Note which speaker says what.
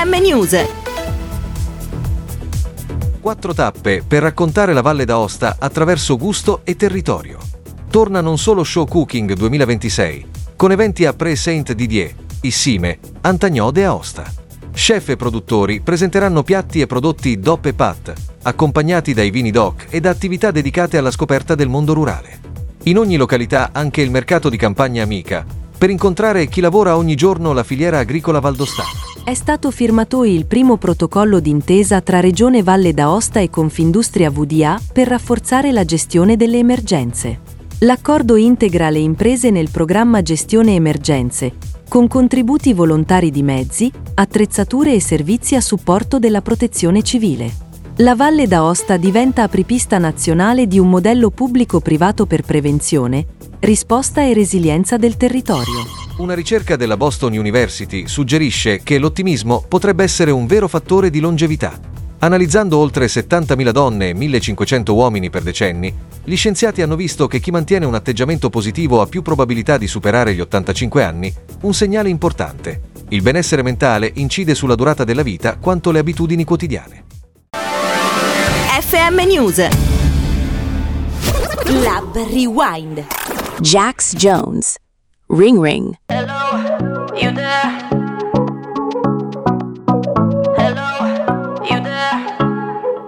Speaker 1: FM News.
Speaker 2: 4 tappe per raccontare la Valle d'Aosta attraverso gusto e territorio. Torna Non Solo Show Cooking 2026, con eventi a Pré-Saint-Didier, Issime, Antagnode Aosta. Chef e produttori presenteranno piatti e prodotti DOP e PAT, accompagnati dai vini DOC e da attività dedicate alla scoperta del mondo rurale. In ogni località anche il mercato di campagna amica, per incontrare chi lavora ogni giorno la filiera agricola valdostana.
Speaker 3: È stato firmato il primo protocollo d'intesa tra Regione Valle d'Aosta e Confindustria VDA per rafforzare la gestione delle emergenze. L'accordo integra le imprese nel programma Gestione Emergenze, con contributi volontari di mezzi, attrezzature e servizi a supporto della Protezione Civile. La Valle d'Aosta diventa apripista nazionale di un modello pubblico-privato per prevenzione, risposta e resilienza del territorio.
Speaker 2: Una ricerca della Boston University suggerisce che l'ottimismo potrebbe essere un vero fattore di longevità. Analizzando oltre 70.000 donne e 1.500 uomini per decenni, gli scienziati hanno visto che chi mantiene un atteggiamento positivo ha più probabilità di superare gli 85 anni, un segnale importante. Il benessere mentale incide sulla durata della vita quanto le abitudini quotidiane.
Speaker 1: FM News. Lab Rewind.
Speaker 4: Jax Jones. Ring Ring.
Speaker 5: Hello, you there?